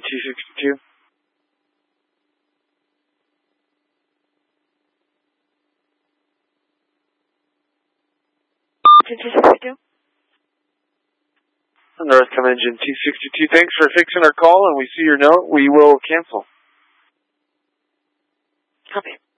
T62. T62. Northcom engine T62. Thanks for fixing our call, and we see your note. We will cancel. Copy.